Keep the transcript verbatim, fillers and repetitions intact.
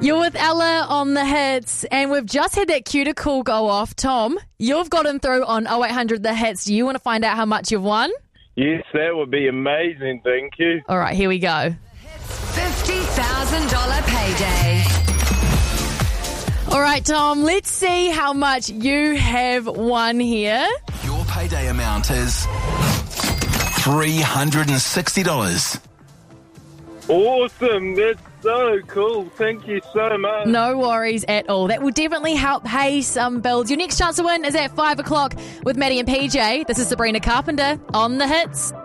You're with Ella on the hits, and we've just had that cuticle go off. Tom, you've got him through on oh eight hundred the hits. Do you want to find out how much you've won? Yes, that would be amazing. Thank you. All right, here we go. fifty thousand dollars payday. All right, Tom, let's see how much you have won here. Your payday amount is three hundred sixty dollars. Awesome. That's so cool. Thank you so much. No worries at all. That will definitely help pay some bills. Your next chance to win is at five o'clock with Maddie and P J. This is Sabrina Carpenter on the hits.